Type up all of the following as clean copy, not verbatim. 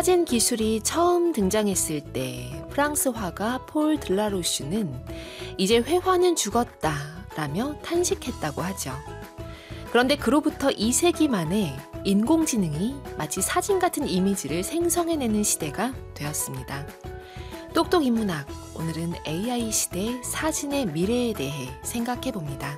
사진 기술이 처음 등장했을 때 프랑스 화가 폴 들라로슈는 이제 회화는 죽었다 라며 탄식했다고 하죠. 그런데 그로부터 2세기 만에 인공지능이 마치 사진 같은 이미지를 생성해내는 시대가 되었습니다. 똑똑 인문학, 오늘은 AI 시대 사진의 미래에 대해 생각해봅니다.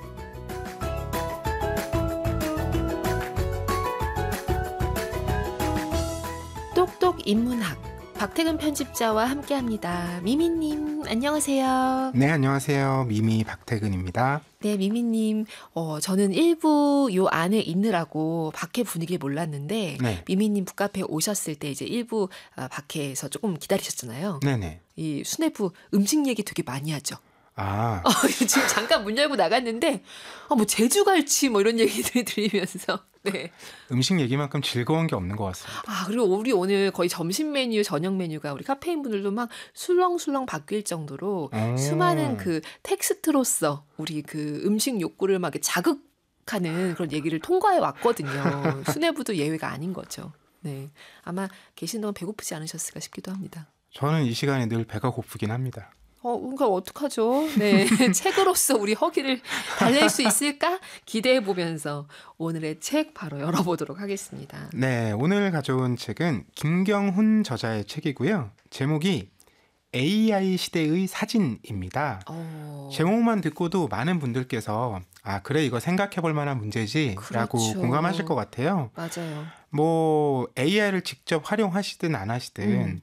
똑똑 인문학, 박태근 편집자와 함께합니다. 미미님, 안녕하세요. 네, 안녕하세요. 미미 박태근입니다. 네, 미미님, 저는 일부 요 안에 있느라고 밖에 분위기 몰랐는데 네. 미미님 북카페 오셨을 때 이제 일부 밖에서 조금 기다리셨잖아요. 네네. 이 수뇌부 음식 얘기 되게 많이 하죠. 아, 지금 잠깐 문 열고 나갔는데 뭐 제주갈치 뭐 이런 얘기들 들으면서 네. 음식 얘기만큼 즐거운 게 없는 것 같습니다. 그리고 우리 오늘 거의 점심 메뉴, 저녁 메뉴가 우리 카페인 분들도 막 술렁술렁 바뀔 정도로 수많은 그 텍스트로서 우리 그 음식 욕구를 막 자극하는 그런 얘기를 통과해 왔거든요. 수뇌부도 예외가 아닌 거죠. 네. 아마 계신 동안 배고프지 않으셨을까 싶기도 합니다. 저는 이 시간에 늘 배가 고프긴 합니다. 그러니까 어떡하죠? 네. 책으로서 우리 허기를 달랠 수 있을까? 기대해 보면서 오늘의 책 바로 열어보도록 하겠습니다. 네, 오늘 가져온 책은 김경훈 저자의 책이고요. 제목이 AI 시대의 사진입니다. 제목만 듣고도 많은 분들께서 그래 이거 생각해 볼 만한 문제지 라고 그렇죠. 공감하실 것 같아요. 맞아요. 뭐 AI를 직접 활용하시든 안 하시든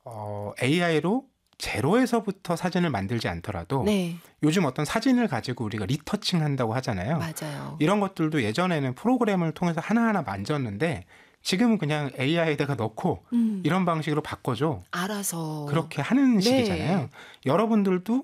AI로 제로에서부터 사진을 만들지 않더라도 네. 요즘 어떤 사진을 가지고 우리가 리터칭 한다고 하잖아요. 맞아요. 이런 것들도 예전에는 프로그램을 통해서 하나하나 만졌는데 지금은 그냥 AI에다가 넣고 이런 방식으로 바꿔줘. 알아서. 그렇게 하는 네. 시기잖아요. 여러분들도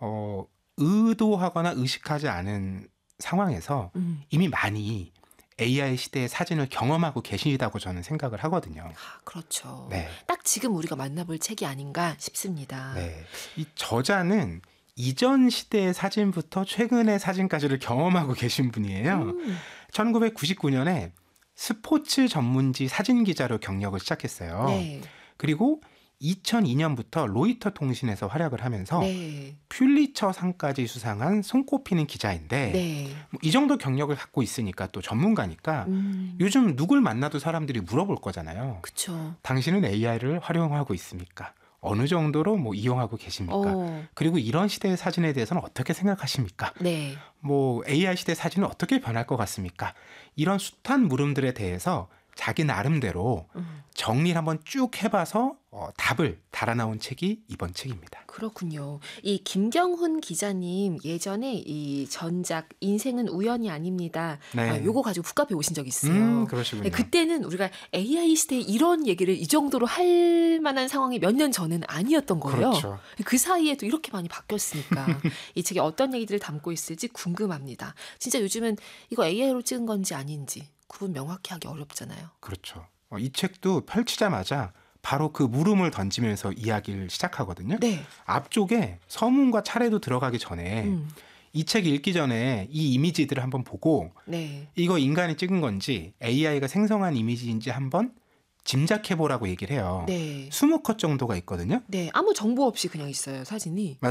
의도하거나 의식하지 않은 상황에서 이미 많이 AI 시대의 사진을 경험하고 계시다고 저는 생각을 하거든요. 그렇죠. 네. 딱 지금 우리가 만나볼 책이 아닌가 싶습니다. 네. 이 저자는 이전 시대의 사진부터 최근의 사진까지를 경험하고 계신 분이에요. 1999년에 스포츠 전문지 사진 기자로 경력을 시작했어요. 네. 그리고 2002년부터 로이터 통신에서 활약을 하면서 네. 퓰리처 상까지 수상한 손꼽히는 기자인데 네. 이 정도 경력을 갖고 있으니까 또 전문가니까 요즘 누굴 만나도 사람들이 물어볼 거잖아요. 그렇죠. 당신은 AI를 활용하고 있습니까? 어느 정도로 뭐 이용하고 계십니까? 그리고 이런 시대의 사진에 대해서는 어떻게 생각하십니까? 네. 뭐 AI 시대 사진은 어떻게 변할 것 같습니까? 이런 숱한 물음들에 대해서 자기 나름대로 정리를 한번 쭉 해봐서 답을 달아나온 책이 이번 책입니다. 그렇군요. 이 김경훈 기자님 예전에 이 전작 인생은 우연이 아닙니다. 네. 요거 가지고 북카페 오신 적 있어요. 그러시군요. 네, 그때는 우리가 AI 시대에 이런 얘기를 이 정도로 할 만한 상황이 몇 년 전에는 아니었던 거예요. 그렇죠. 그 사이에도 이렇게 많이 바뀌었으니까 이 책에 어떤 얘기들을 담고 있을지 궁금합니다. 진짜 요즘은 이거 AI로 찍은 건지 아닌지 구분 명확히 하기 어렵잖아요. 그렇죠. 이 책도 펼치자마자 바로 그 물음을 던지면서 이야기를 시작하거든요. 네. 앞쪽에 서문과 차례도 들어가기 전에 이 책 읽기 전에 이 이미지들을 한번 보고 네. 이거 인간이 찍은 건지 AI가 생성한 이미지인지 한번 짐작해보라고 얘기를 해요. 네. 20컷 정도가 있거든요. 네. 아무 정보 없이 그냥 있어요, 사진이.